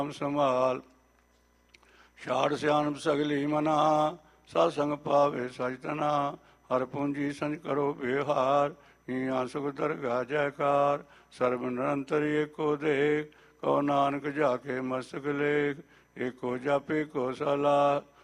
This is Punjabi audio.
ਸੰਭਾਲ। ਛਾੜ ਸਿਆਣਪ ਸਗਲੀ ਮਨਾ, ਸਤ ਸੰਗ ਪਾਵੇ ਸਚਤਨਾ। ਹਰ ਪੂੰਜੀ ਸੰਜ ਕਰੋ ਵਿਹਾਰ, ਈਆਂ ਸੁਖ ਦਰਗਾ ਜੈਕਾਰ। ਸਰਬ ਨਿਰੰਤਰ ਏਕੋ ਦੇਖ, ਕਉ ਨਾਨਕ ਜਾ ਕੇ ਮਸਤਕ ਲੇਖ। ਏਕੋ ਜਪ ਏਕੋ ਸਲਾਹ,